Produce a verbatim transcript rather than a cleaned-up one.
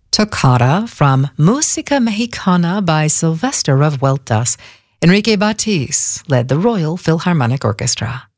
Toccata from Musica Mexicana by Sylvester Revueltas. Enrique Batiz led the Royal Philharmonic Orchestra.